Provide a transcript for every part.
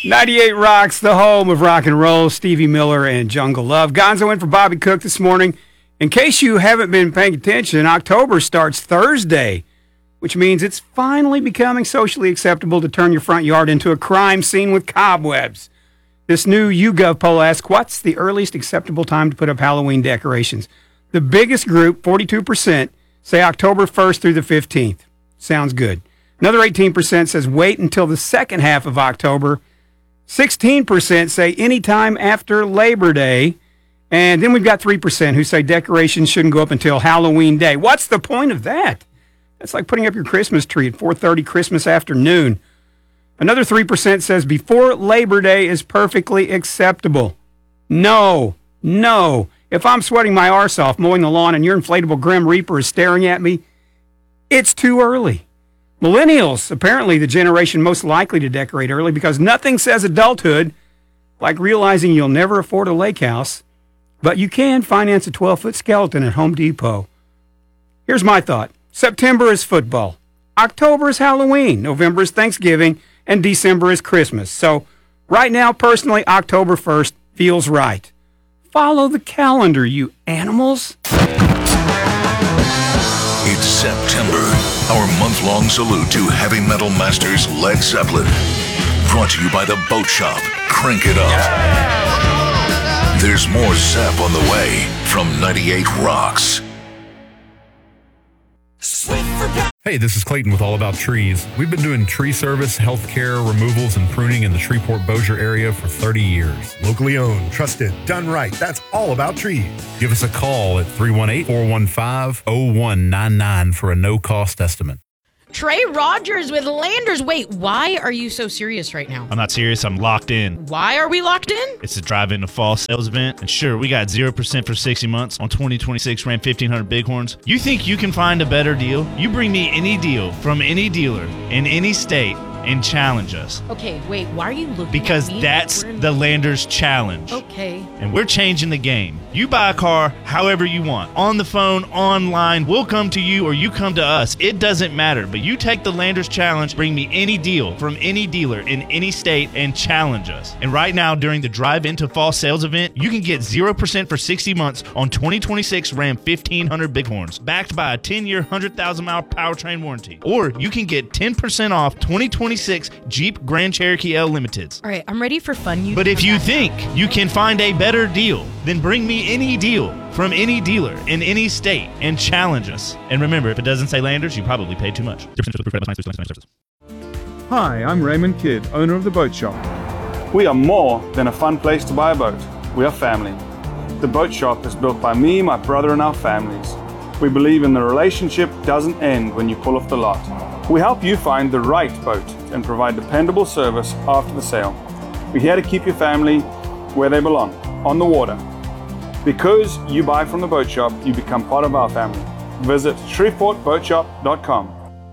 98 Rocks, the home of rock and roll. Stevie Miller and Jungle Love. Gonzo in for Bobby Cook this morning. In case you haven't been paying attention, October starts Thursday, which means it's finally becoming socially acceptable to turn your front yard into a crime scene with cobwebs. This new YouGov poll asks, what's the earliest acceptable time to put up Halloween decorations? The biggest group, 42%, say October 1st through the 15th. Sounds good. Another 18% says wait until the second half of October. 16% say anytime after Labor Day. And then we've got 3% who say decorations shouldn't go up until Halloween Day. What's the point of that? That's like putting up your Christmas tree at 4:30 Christmas afternoon. Another 3% says before Labor Day is perfectly acceptable. No. If I'm sweating my arse off mowing the lawn and your inflatable Grim Reaper is staring at me, it's too early. Millennials, apparently the generation most likely to decorate early because nothing says adulthood like realizing you'll never afford a lake house, but you can finance a 12-foot skeleton at Home Depot. Here's my thought. September is football. October is Halloween. November is Thanksgiving. And December is Christmas. So right now, personally, October 1st feels right. Follow the calendar, you animals. It's September, our month-long salute to heavy metal masters Led Zeppelin. Brought to you by The Boat Shop. Crank it up. There's more Zepp on the way from 98 Rocks. Hey, this is Clayton with All About Trees. We've been doing tree service, healthcare, removals, and pruning in the Shreveport-Bossier area for 30 years. Locally owned, trusted, done right. That's All About Trees. Give us a call at 318-415-0199 for a no-cost estimate. Trey Rogers with Landers. Wait, why are you so serious right now? I'm not serious. I'm locked in. Why are we locked in? It's a drive-in to fall sales event. And sure, we got 0% for 60 months on 2026 Ram 1500 Bighorns. You think you can find a better deal? You bring me any deal from any dealer in any state and challenge us. Okay, wait, why are you looking Because at me? that's the Landers Challenge. Okay. And we're changing the game. You buy a car however you want. On the phone, online, we'll come to you or you come to us. It doesn't matter. But you take the Landers Challenge, bring me any deal from any dealer in any state and challenge us. And right now, during the Drive Into Fall sales event, you can get 0% for 60 months on 2026 Ram 1500 Bighorns, backed by a 10-year, 100,000-mile powertrain warranty. Or you can get 10% off 2026 Jeep Grand Cherokee L Limiteds. All right, I'm ready for fun. But if you think you can find a better deal, then bring me any deal from any dealer in any state and challenge us. And remember, if it doesn't say Landers, you probably paid too much. Hi, I'm Raymond Kidd, owner of The Boat Shop. We are more than a fun place to buy a boat. We are family. The Boat Shop is built by me, my brother, and our families. We believe in the relationship doesn't end when you pull off the lot. We help you find the right boat and provide dependable service after the sale. We're here to keep your family where they belong, on the water. Because you buy from the Boat Shop, you become part of our family. Visit ShreveportBoatShop.com.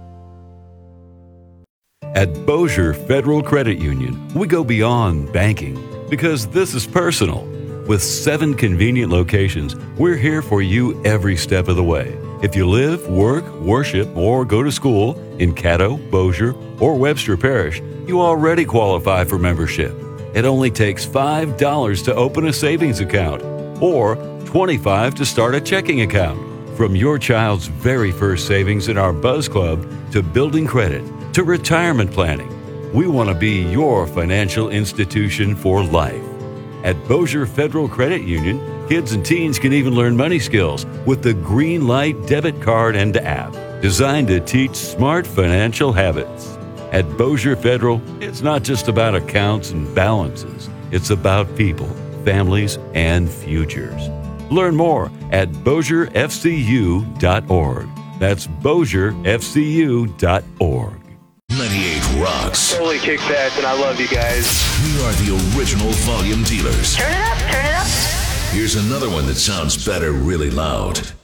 At Bossier Federal Credit Union, we go beyond banking because this is personal. With 7 convenient locations, we're here for you every step of the way. If you live, work, worship, or go to school in Caddo, Bossier, or Webster Parish, you already qualify for membership. It only takes $5 to open a savings account or $25 to start a checking account. From your child's very first savings in our Buzz Club to building credit to retirement planning, we want to be your financial institution for life. At Bossier Federal Credit Union, kids and teens can even learn money skills with the Green Light debit card and app, designed to teach smart financial habits. At Bossier Federal, it's not just about accounts and balances. It's about people, families, and futures. Learn more at BossierFCU.org. That's BossierFCU.org. 98 Rocks. Totally kicks ass, and I love you guys. We are the original volume dealers. Turn it up, turn it up. Here's another one that sounds better really loud.